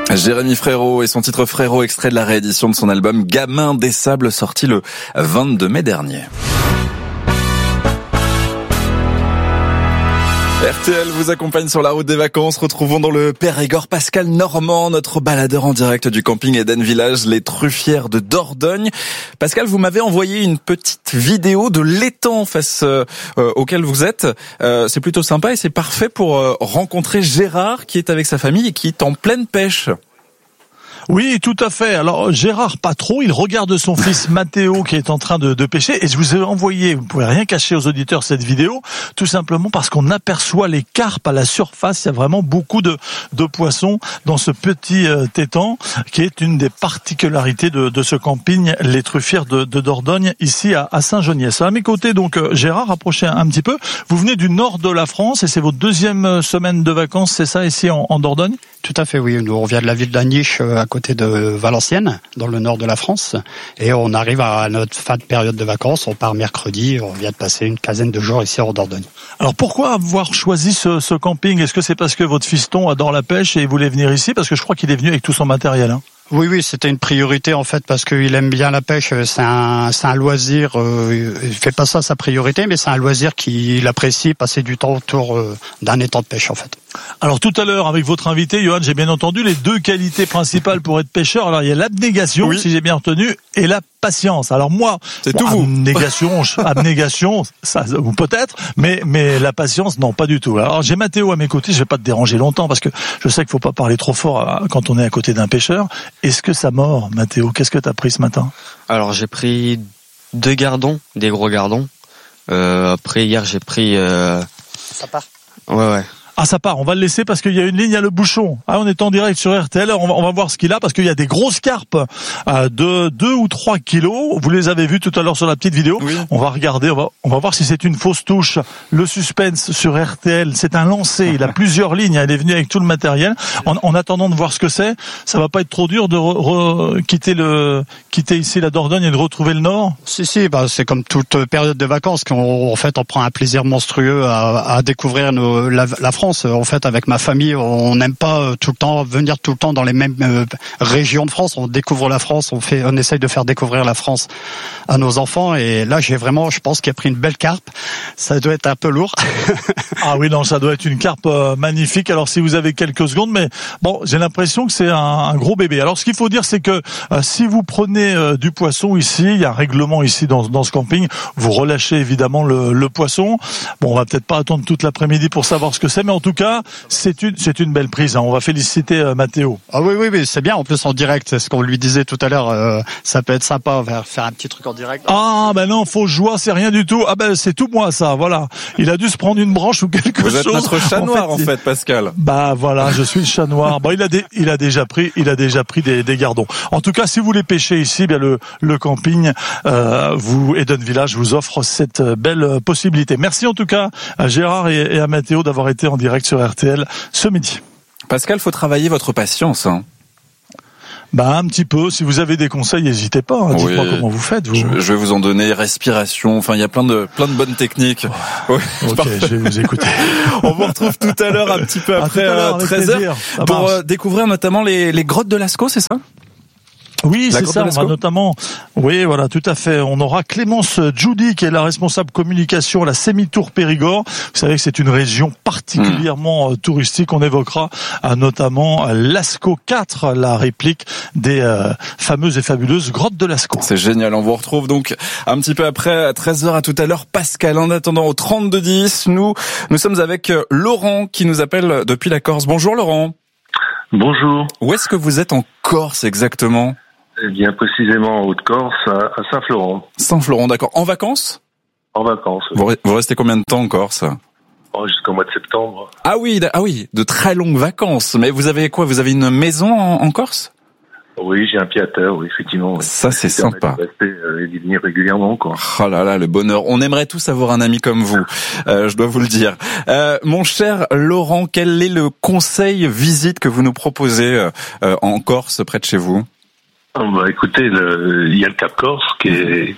Jérémy Frérot et son titre Frérot, extrait de la réédition de son album Gamin des Sables, sorti le 22 mai dernier. RTL vous accompagne sur la route des vacances. Retrouvons dans le Périgord Pascal Normand, notre baladeur en direct du camping Eden Village, les Truffières de Dordogne. Pascal, vous m'avez envoyé une petite vidéo de l'étang face auquel vous êtes. C'est plutôt sympa et c'est parfait pour rencontrer Gérard qui est avec sa famille et qui est en pleine pêche. Oui, tout à fait. Alors, Gérard, pas trop, il regarde son fils Mathéo qui est en train de pêcher. Et je vous ai envoyé, vous pouvez rien cacher aux auditeurs, cette vidéo, tout simplement parce qu'on aperçoit les carpes à la surface. Il y a vraiment beaucoup de poissons dans ce petit étang, qui est une des particularités de ce camping, les Truffières de Dordogne, ici à Saint-Geniès. À mes côtés, donc, Gérard, approchez un petit peu. Vous venez du nord de la France et c'est votre deuxième semaine de vacances, c'est ça, ici en Dordogne? Tout à fait, oui. Nous, on vient de la ville d'Aniche, à côté de Valenciennes, dans le nord de la France. Et on arrive à notre fin de période de vacances. On part mercredi. On vient de passer une quinzaine de jours ici en Dordogne. Alors, pourquoi avoir choisi ce camping? Est-ce que c'est parce que votre fiston adore la pêche et il voulait venir ici? Parce que je crois qu'il est venu avec tout son matériel, hein. Oui, c'était une priorité en fait parce qu'il aime bien la pêche. C'est un loisir. Il fait pas ça sa priorité, mais c'est un loisir qu'il apprécie, passer du temps autour d'un étang de pêche en fait. Alors tout à l'heure avec votre invité, Johan, j'ai bien entendu les deux qualités principales pour être pêcheur. Alors il y a l'abnégation, oui, si j'ai bien retenu, et la patience. Alors moi, c'est tout vous. Abnégation, ça ou peut-être, mais la patience, non, pas du tout. Alors j'ai Mathéo à mes côtés. Je vais pas te déranger longtemps parce que je sais qu'il faut pas parler trop fort quand on est à côté d'un pêcheur. Est-ce que ça mord, Mathéo? Qu'est-ce que t'as pris ce matin? Alors j'ai pris 2 gardons, des gros gardons. Après hier j'ai pris. Ça part. Ouais. Ah, ça part. On va le laisser parce qu'il y a une ligne à le bouchon. Ah, on est en direct sur RTL. On va voir ce qu'il a parce qu'il y a des grosses carpes de 2 ou 3 kilos. Vous les avez vues tout à l'heure sur la petite vidéo. Oui. On va regarder. On va voir si c'est une fausse touche. Le suspense sur RTL. C'est un lancer. Il a plusieurs lignes. Il est venu avec tout le matériel. En attendant de voir ce que c'est, ça va pas être trop dur de quitter ici la Dordogne et de retrouver le Nord? Si, c'est comme toute période de vacances qu'en fait on prend un plaisir monstrueux à découvrir la France. En fait, avec ma famille, on n'aime pas venir tout le temps dans les mêmes régions de France. On découvre la France, on essaye de faire découvrir la France à nos enfants. Et là, je pense qu'il a pris une belle carpe. Ça doit être un peu lourd. Ah oui, non, ça doit être une carpe magnifique. Alors, si vous avez quelques secondes, mais bon, j'ai l'impression que c'est un gros bébé. Alors, ce qu'il faut dire, c'est que si vous prenez du poisson ici, il y a un règlement ici dans ce camping. Vous relâchez évidemment le poisson. Bon, on va peut-être pas attendre toute l'après-midi pour savoir ce que c'est, mais en tout cas, c'est une belle prise. On va féliciter Mathéo. Ah oui, c'est bien. En plus, en direct, c'est ce qu'on lui disait tout à l'heure. Ça peut être sympa. On va faire un petit truc en direct. Ah, ben non, fausse joie, c'est rien du tout. Ah ben, c'est tout moi, ça. Voilà. Il a dû se prendre une branche ou quelque chose. Vous êtes notre chat noir, en fait, Pascal. Bah voilà, je suis le chat noir. Bon, il a déjà pris des gardons. En tout cas, si vous voulez pêcher ici, bien le camping, Eden Village vous offre cette belle possibilité. Merci en tout cas à Gérard et à Mathéo d'avoir été en direct sur RTL ce midi. Pascal, faut travailler votre patience, hein. Bah un petit peu. Si vous avez des conseils, n'hésitez pas. Hein. Dites-moi comment vous faites. Vous. Je vais vous en donner. Respiration. Enfin, il y a plein de bonnes techniques. Oh. Oui, ok, je vais vous écouter. On vous retrouve tout à l'heure, un petit peu après 13h, pour découvrir notamment les grottes de Lascaux, c'est ça? Oui, c'est ça. On va notamment, oui, voilà, tout à fait. On aura Clémence Judy, qui est la responsable communication à la Sémitour Périgord. Vous savez que c'est une région particulièrement touristique. On évoquera notamment Lascaux 4, la réplique des fameuses et fabuleuses grottes de Lascaux. C'est génial. On vous retrouve donc un petit peu après 13h. À tout à l'heure, Pascal. En attendant, au 3210, nous sommes avec Laurent qui nous appelle depuis la Corse. Bonjour Laurent. Bonjour. Où est-ce que vous êtes en Corse exactement? Eh bien, précisément en Haute-Corse, à Saint-Florent. Saint-Florent, d'accord. En vacances? En vacances, oui. Vous restez combien de temps en Corse? Jusqu'au mois de septembre. Ah oui, de très longues vacances. Mais vous avez quoi? Vous avez une maison en Corse? Oui, j'ai un pied à terre, oui, effectivement. Oui. Ça, c'est sympa. De rester et d'y venir régulièrement, quoi. Oh là là, le bonheur. On aimerait tous avoir un ami comme vous, je dois vous le dire. Mon cher Laurent, quel est le conseil visite que vous nous proposez en Corse, près de chez vous? Écoutez, il y a le Cap Corse qui est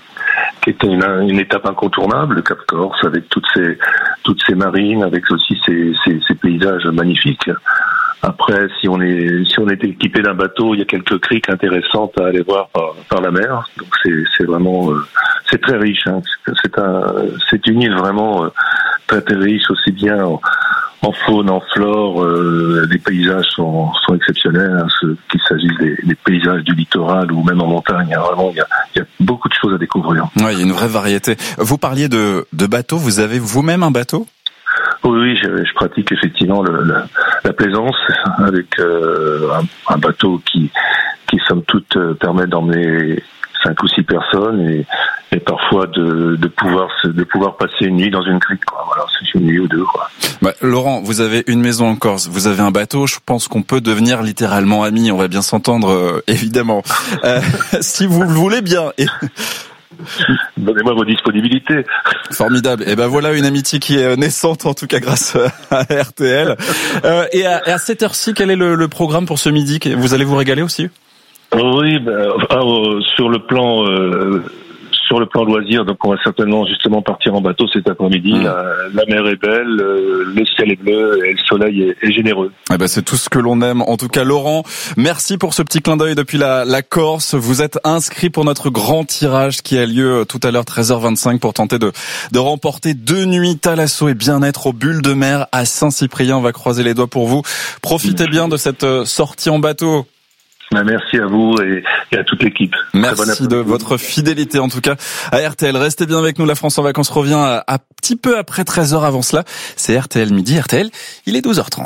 une étape incontournable, le Cap Corse, avec toutes ces marines, avec aussi ces paysages magnifiques. Après, Après, si on est équipé d'un bateau, il y a quelques criques intéressantes à aller voir par la mer. Donc c'est vraiment c'est très riche. Hein. C'est une île vraiment très très riche, aussi bien en faune, en flore. Les paysages sont exceptionnels, hein, qu'il s'agisse des paysages du littoral ou même en montagne. Il y a beaucoup de choses à découvrir. Ouais, il y a une vraie variété. Vous parliez de bateau. Vous avez vous-même un bateau ? Oui, je pratique effectivement la plaisance avec un bateau qui somme toute permet d'emmener 5 ou 6 personnes et parfois de pouvoir passer une nuit dans une crique, quoi. Voilà, c'est une nuit ou deux, quoi. Bah, Laurent, vous avez une maison en Corse, vous avez un bateau, je pense qu'on peut devenir littéralement amis, on va bien s'entendre, évidemment. Si vous le voulez bien. Donnez-moi vos disponibilités. Formidable. Et ben voilà une amitié qui est naissante, en tout cas grâce à RTL. Et à cette heure-ci, quel est le programme pour ce midi ? Vous allez vous régaler aussi ? Oui, sur le plan loisir, donc on va certainement justement partir en bateau cet après-midi. La mer est belle, le ciel est bleu et le soleil est généreux. Eh ben c'est tout ce que l'on aime. En tout cas, Laurent, merci pour ce petit clin d'œil depuis la Corse. Vous êtes inscrit pour notre grand tirage qui a lieu tout à l'heure 13h25 pour tenter de remporter 2 nuits Thalasso et bien-être aux Bulles de Mer à Saint-Cyprien. On va croiser les doigts pour vous. Profitez bien de cette sortie en bateau. Merci à vous et à toute l'équipe. Merci de votre fidélité en tout cas à RTL. Restez bien avec nous, la France en vacances revient à petit peu après 13h. Avant cela, c'est RTL Midi. RTL, il est 12h30.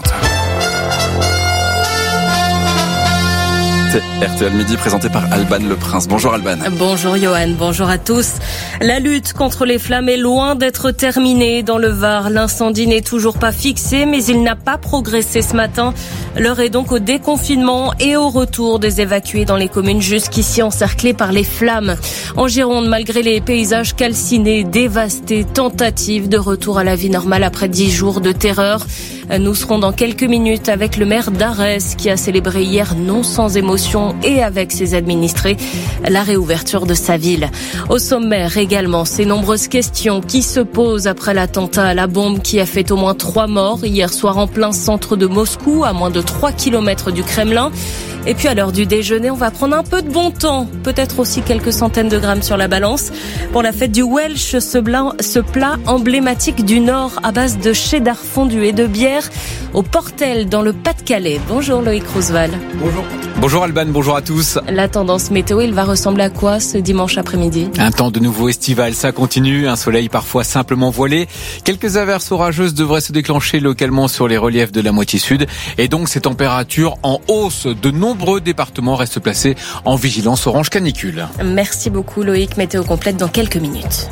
RTL Midi présenté par Alban Le Prince. Bonjour Alban. Bonjour Johan, bonjour à tous. La lutte contre les flammes est loin d'être terminée dans le Var. L'incendie n'est toujours pas fixé, mais il n'a pas progressé ce matin. L'heure est donc au déconfinement et au retour des évacués dans les communes jusqu'ici encerclées par les flammes. En Gironde, malgré les paysages calcinés, dévastés, tentative de retour à la vie normale après 10 jours de terreur. Nous serons dans quelques minutes avec le maire d'Arès qui a célébré hier non sans émotion et avec ses administrés la réouverture de sa ville. Au sommaire également, ces nombreuses questions qui se posent après l'attentat à la bombe qui a fait au moins 3 morts hier soir en plein centre de Moscou, à moins de 3 km du Kremlin. Et puis à l'heure du déjeuner, on va prendre un peu de bon temps, peut-être aussi quelques centaines de grammes sur la balance. Pour la fête du Welsh, ce plat emblématique du Nord à base de cheddar fondu et de bière au Portel dans le Pas-de-Calais. Bonjour Loïc Roosevelt. Bonjour. Bonjour Alban, bonjour à tous. La tendance météo, il va ressembler à quoi ce dimanche après-midi ? Un temps de nouveau estival, ça continue, un soleil parfois simplement voilé. Quelques averses orageuses devraient se déclencher localement sur les reliefs de la moitié sud. Et donc ces températures en hausse. De nombreux départements restent placés en vigilance orange canicule. Merci beaucoup Loïc, météo complète dans quelques minutes.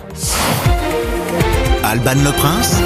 Alban Le Prince.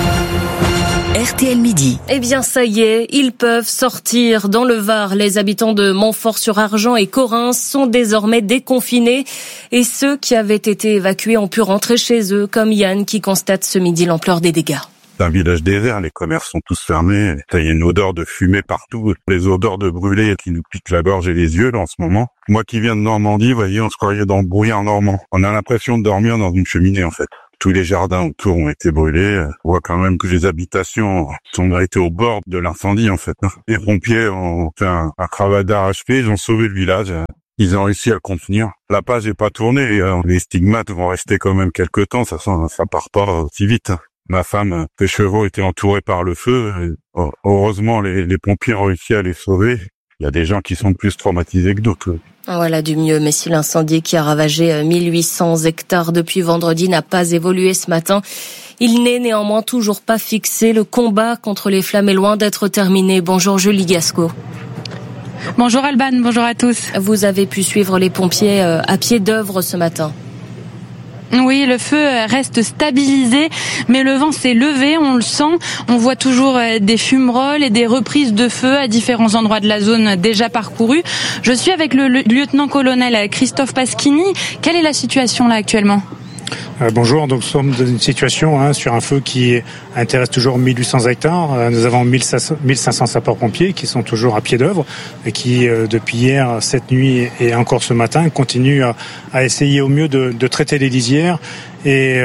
RTL Midi. Eh bien, ça y est, ils peuvent sortir dans le Var. Les habitants de Montfort-sur-Argent et Correns sont désormais déconfinés. Et ceux qui avaient été évacués ont pu rentrer chez eux, comme Yann qui constate ce midi l'ampleur des dégâts. C'est un village désert, les commerces sont tous fermés. Il y a une odeur de fumée partout, les odeurs de brûlés qui nous piquent la gorge et les yeux là, en ce moment. Moi qui viens de Normandie, vous voyez, on se croyait dans le brouillard normand. On a l'impression de dormir dans une cheminée en fait. Tous les jardins autour ont été brûlés. On voit quand même que les habitations ont été au bord de l'incendie en fait. Les pompiers ont fait un travail d'arrache-pied, ils ont sauvé le village. Ils ont réussi à le contenir. La page n'est pas tournée. Les stigmates vont rester quand même quelques temps. Ça part pas si vite. Ma femme, ses chevaux étaient entourés par le feu. Heureusement, les pompiers ont réussi à les sauver. Il y a des gens qui sont plus traumatisés que d'autres. Voilà du mieux, mais si l'incendie qui a ravagé 1800 hectares depuis vendredi n'a pas évolué ce matin, il n'est néanmoins toujours pas fixé. Le combat contre les flammes est loin d'être terminé. Bonjour Julie Gasco. Bonjour Alban, bonjour à tous. Vous avez pu suivre les pompiers à pied d'œuvre ce matin. Oui, le feu reste stabilisé, mais le vent s'est levé, on le sent. On voit toujours des fumerolles et des reprises de feu à différents endroits de la zone déjà parcourue. Je suis avec le lieutenant-colonel Christophe Paschini. Quelle est la situation là actuellement ? Bonjour, donc nous sommes dans une situation sur un feu qui intéresse toujours 1800 hectares. Nous avons 1500 sapeurs-pompiers qui sont toujours à pied d'œuvre et qui, depuis hier, cette nuit et encore ce matin, continuent à essayer au mieux de traiter les lisières et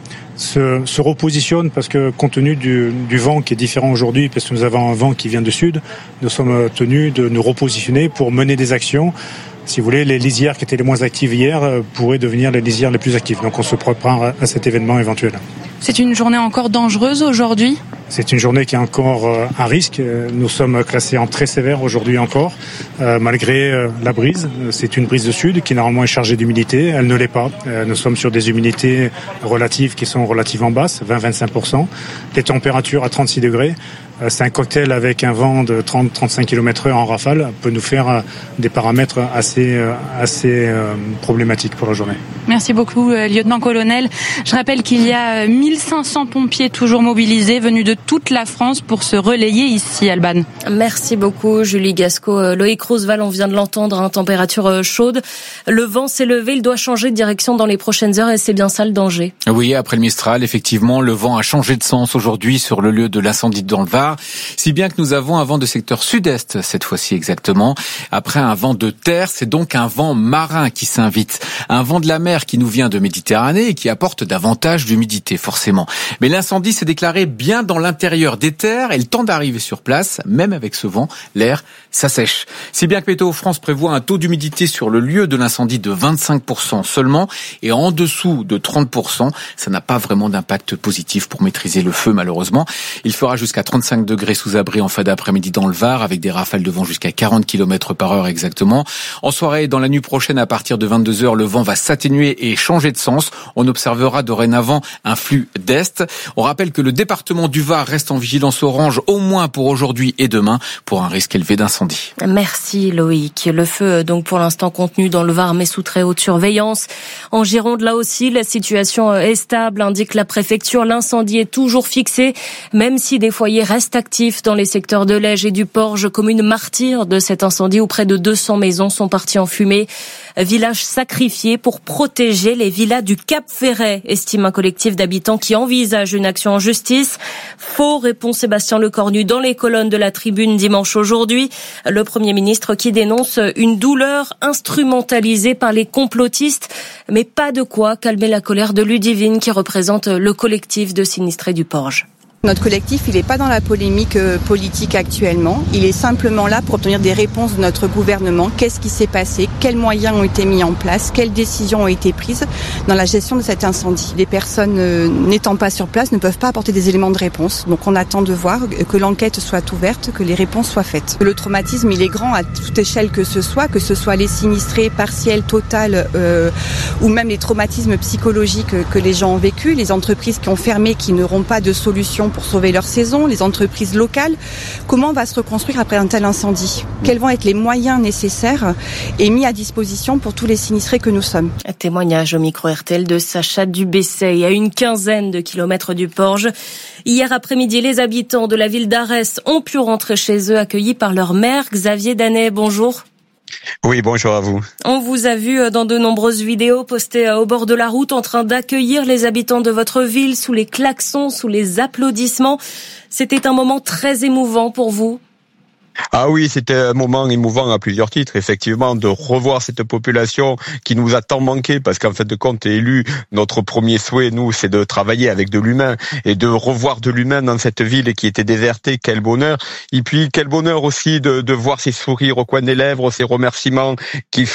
se repositionnent parce que compte tenu du vent qui est différent aujourd'hui, parce que nous avons un vent qui vient du sud, nous sommes tenus de nous repositionner pour mener des actions. Si vous voulez, les lisières qui étaient les moins actives hier pourraient devenir les lisières les plus actives. Donc on se prépare à cet événement éventuel. C'est une journée encore dangereuse aujourd'hui ? C'est une journée qui est encore à risque. Nous sommes classés en très sévère aujourd'hui encore, malgré la brise. C'est une brise de sud qui normalement est chargée d'humidité. Elle ne l'est pas. Nous sommes sur des humidités relatives qui sont relativement basses, 20-25%. Les températures à 36 degrés. C'est un cocktail avec un vent de 30-35 km/h en rafale peut nous faire des paramètres assez problématiques pour la journée. Merci beaucoup, lieutenant-colonel. Je rappelle qu'il y a 1500 pompiers toujours mobilisés, venus de toute la France pour se relayer ici, Alban. Merci beaucoup, Julie Gasco. Loïc Roosevelt, on vient de l'entendre, température chaude. Le vent s'est levé, il doit changer de direction dans les prochaines heures et c'est bien ça le danger. Oui, après le Mistral, effectivement, le vent a changé de sens aujourd'hui sur le lieu de l'incendie dans le Var. Si bien que nous avons un vent de secteur sud-est, cette fois-ci exactement. Après un vent de terre, c'est donc un vent marin qui s'invite. Un vent de la mer qui nous vient de Méditerranée et qui apporte davantage d'humidité, forcément. Mais l'incendie s'est déclaré bien dans l'intérieur des terres et le temps d'arriver sur place, même avec ce vent, l'air s'assèche. Si bien que Météo France prévoit un taux d'humidité sur le lieu de l'incendie de 25% seulement et en dessous de 30%. Ça n'a pas vraiment d'impact positif pour maîtriser le feu, malheureusement. Il fera jusqu'à 35 degrés sous abri en fin d'après-midi dans le Var, avec des rafales de vent jusqu'à 40 km/h exactement. En soirée, dans la nuit prochaine, à partir de 22h, le vent va s'atténuer et changer de sens. On observera dorénavant un flux d'est. On rappelle que le département du Var reste en vigilance orange, au moins pour aujourd'hui et demain, pour un risque élevé d'incendie. Merci Loïc. Le feu, donc pour l'instant contenu dans le Var, mais sous très haute surveillance. En Gironde, là aussi, la situation est stable, indique la préfecture. L'incendie est toujours fixé, même si des foyers restent actifs dans les secteurs de Lège et du Porge, commune martyre de cet incendie où près de 200 maisons sont parties en fumée. Village sacrifié pour protéger les villas du Cap Ferret, estime un collectif d'habitants qui envisage une action en justice. Faux, répond Sébastien Lecornu dans les colonnes de la Tribune dimanche aujourd'hui. Le Premier ministre qui dénonce une douleur instrumentalisée par les complotistes, mais pas de quoi calmer la colère de Ludivine qui représente le collectif de sinistrés du Porge. Notre collectif, il n'est pas dans la polémique politique actuellement. Il est simplement là pour obtenir des réponses de notre gouvernement. Qu'est-ce qui s'est passé? Quels moyens ont été mis en place? Quelles décisions ont été prises dans la gestion de cet incendie? Les personnes n'étant pas sur place ne peuvent pas apporter des éléments de réponse. Donc on attend de voir que l'enquête soit ouverte, que les réponses soient faites. Le traumatisme, il est grand à toute échelle que ce soit les sinistrés partiels, total, ou même les traumatismes psychologiques que les gens ont vécu, les entreprises qui ont fermé, qui n'auront pas de solution pour sauver leur saison, les entreprises locales. Comment on va se reconstruire après un tel incendie? Quels vont être les moyens nécessaires et mis à disposition pour tous les sinistrés que nous sommes? Témoignage au micro RTL de Sacha Dubessey, à une quinzaine de kilomètres du Porge. Hier après-midi, les habitants de la ville d'Arès ont pu rentrer chez eux, accueillis par leur maire. Xavier Danet, bonjour. Oui, bonjour à vous. On vous a vu dans de nombreuses vidéos postées au bord de la route en train d'accueillir les habitants de votre ville sous les klaxons, sous les applaudissements. C'était un moment très émouvant pour vous? Ah oui, c'était un moment émouvant à plusieurs titres, effectivement, de revoir cette population qui nous a tant manqué, parce qu'en fait de compte, élu, notre premier souhait, nous, c'est de travailler avec de l'humain, et de revoir de l'humain dans cette ville qui était désertée, quel bonheur. Et puis, quel bonheur aussi de voir ces sourires au coin des lèvres, ces remerciements qui